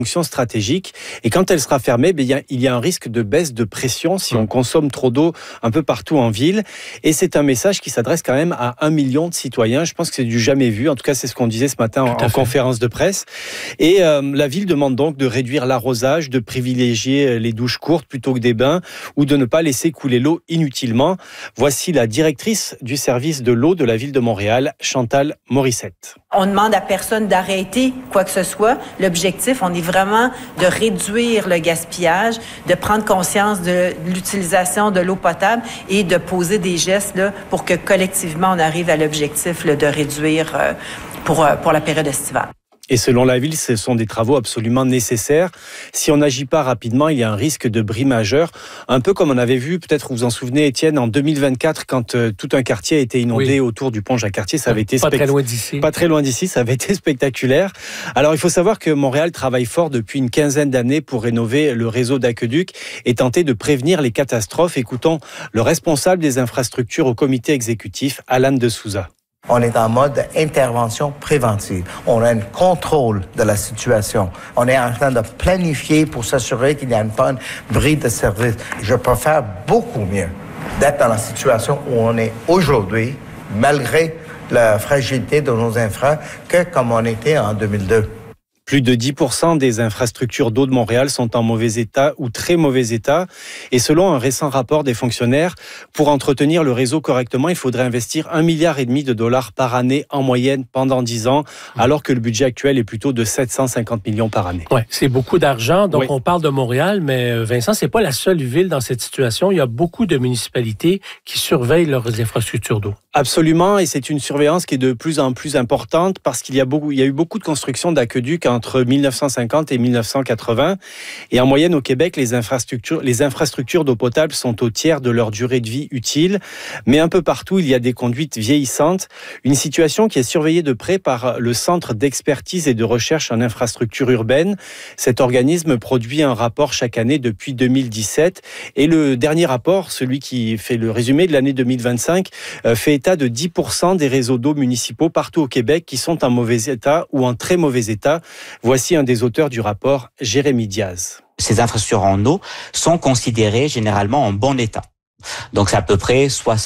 fonction stratégique. Et quand elle sera fermée, il y a un risque de baisse de pression si on consomme trop d'eau un peu partout en ville. Et c'est un message qui s'adresse quand même à 1 million de citoyens. Je pense que c'est du jamais vu. En tout cas, c'est ce qu'on disait ce matin en conférence de presse. Et la ville demande donc de réduire l'arrosage, de privilégier les douches courtes plutôt que des bains ou de ne pas laisser couler l'eau inutilement. Voici la directrice du service de l'eau de la ville de Montréal, Chantal Morissette. On demande à personne d'arrêter quoi que ce soit. L'objectif, on est vraiment de réduire le gaspillage, de prendre conscience de l'utilisation de l'eau potable et de poser des gestes là, pour que collectivement, on arrive à l'objectif là, de réduire pour la période estivale. Et selon la ville, ce sont des travaux absolument nécessaires. Si on n'agit pas rapidement, il y a un risque de bris majeur. Un peu comme on avait vu, peut-être vous vous en souvenez, Étienne, en 2024, quand tout un quartier a été inondé autour du pont Jacques-Cartier. Ça avait été pas très loin d'ici. Pas très loin d'ici, ça avait été spectaculaire. Alors, il faut savoir que Montréal travaille fort depuis une quinzaine d'années pour rénover le réseau d'aqueducs et tenter de prévenir les catastrophes. Écoutons le responsable des infrastructures au comité exécutif, Alan de Souza. On est en mode intervention préventive. On a un contrôle de la situation. On est en train de planifier pour s'assurer qu'il n'y a pas une bris de service. Je préfère beaucoup mieux d'être dans la situation où on est aujourd'hui, malgré la fragilité de nos infras, que comme on était en 2002. Plus de 10% des infrastructures d'eau de Montréal sont en mauvais état ou très mauvais état. Et selon un récent rapport des fonctionnaires, pour entretenir le réseau correctement, il faudrait investir 1,5 milliard de dollars par année en moyenne pendant 10 ans, alors que le budget actuel est plutôt de 750 millions par année. Ouais, c'est beaucoup d'argent. Donc, on parle de Montréal, mais Vincent, c'est pas la seule ville dans cette situation. Il y a beaucoup de municipalités qui surveillent leurs infrastructures d'eau. Absolument, et c'est une surveillance qui est de plus en plus importante parce qu'il y a eu beaucoup de constructions d'aqueducs entre 1950 et 1980. Et en moyenne, au Québec, les infrastructures d'eau potable sont au tiers de leur durée de vie utile. Mais un peu partout, il y a des conduites vieillissantes. Une situation qui est surveillée de près par le Centre d'expertise et de recherche en infrastructures urbaines. Cet organisme produit un rapport chaque année depuis 2017. Et le dernier rapport, celui qui fait le résumé de l'année 2025, fait état de 10% des réseaux d'eau municipaux partout au Québec qui sont en mauvais état ou en très mauvais état. Voici un des auteurs du rapport, Jérémy Diaz. Ces infrastructures en eau sont considérées généralement en bon état. Donc c'est à peu près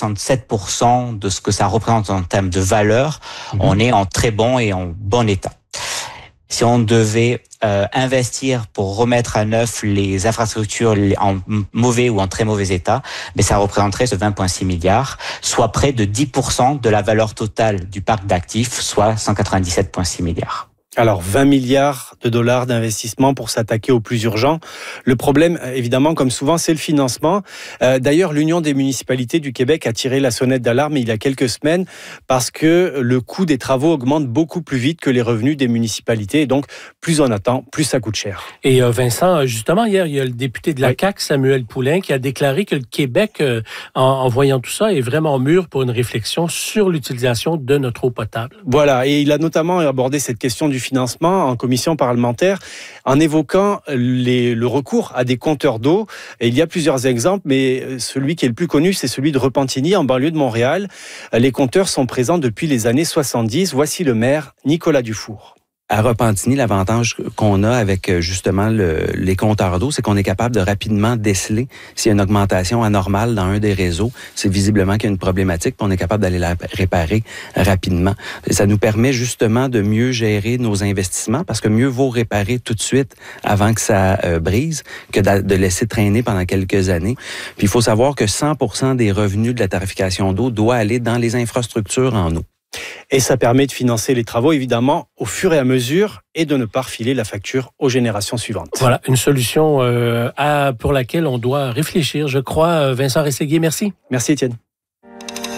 67% de ce que ça représente en termes de valeur. On est en très bon et en bon état. Si on devait investir pour remettre à neuf les infrastructures en mauvais ou en très mauvais état, mais ça représenterait ce 20,6 milliards, soit près de 10% de la valeur totale du parc d'actifs, soit 197,6 milliards. Alors, 20 milliards de dollars d'investissement pour s'attaquer au plus urgent. Le problème, évidemment, comme souvent, c'est le financement. D'ailleurs, l'Union des municipalités du Québec a tiré la sonnette d'alarme il y a quelques semaines parce que le coût des travaux augmente beaucoup plus vite que les revenus des municipalités. Et donc, plus on attend, plus ça coûte cher. Et Vincent, justement, hier, il y a le député de la CAQ, Samuel Poulin, qui a déclaré que le Québec, en voyant tout ça, est vraiment mûr pour une réflexion sur l'utilisation de notre eau potable. Voilà, et il a notamment abordé cette question du financement en commission parlementaire en évoquant le recours à des compteurs d'eau. Et il y a plusieurs exemples, mais celui qui est le plus connu, c'est celui de Repentigny, en banlieue de Montréal. Les compteurs sont présents depuis les années 70. Voici le maire Nicolas Dufour. À Repentigny, l'avantage qu'on a avec justement les compteurs d'eau, c'est qu'on est capable de rapidement déceler s'il y a une augmentation anormale dans un des réseaux. C'est visiblement qu'il y a une problématique, puis on est capable d'aller la réparer rapidement. Et ça nous permet justement de mieux gérer nos investissements, parce que mieux vaut réparer tout de suite avant que ça brise que de laisser traîner pendant quelques années. Puis il faut savoir que 100% des revenus de la tarification d'eau doit aller dans les infrastructures en eau. Et ça permet de financer les travaux, évidemment, au fur et à mesure et de ne pas refiler la facture aux générations suivantes. Voilà, une solution pour laquelle on doit réfléchir, je crois. Vincent Rességuier, merci. Merci, Étienne.